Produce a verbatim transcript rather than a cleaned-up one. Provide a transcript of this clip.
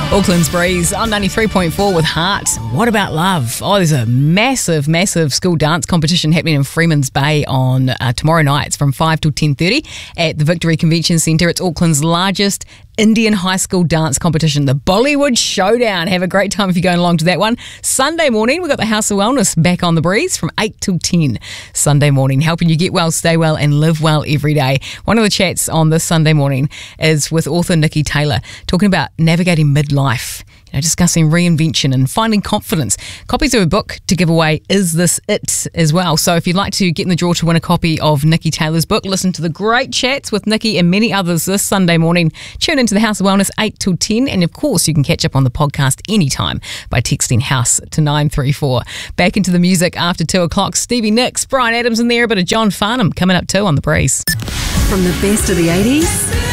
Auckland's Breeze on ninety-three point four with Heart. What about love? Oh, there's a massive, massive school dance competition happening in Freeman's Bay on uh, tomorrow night. It's from five till ten thirty at the Victory Convention Centre. It's Auckland's largest Indian high school dance competition, the Bollywood Showdown. Have a great time if you're going along to that one. Sunday morning, we've got the House of Wellness back on the Breeze from eight till ten. Sunday morning, helping you get well, stay well and live well every day. One of the chats on this Sunday morning is with author Nikki Taylor, talking about navigating midlife, you know, discussing reinvention and finding confidence. Copies of her book to give away, Is This It, as well. So if you'd like to get in the draw to win a copy of Nikki Taylor's book, listen to the great chats with Nikki and many others this Sunday morning. Tune into the House of Wellness eight till ten, and of course you can catch up on the podcast anytime by texting house to nine three four. Back into the music after two o'clock. Stevie Nicks, Brian Adams in there, a bit of John Farnham coming up too on the Breeze. From the best of the eighties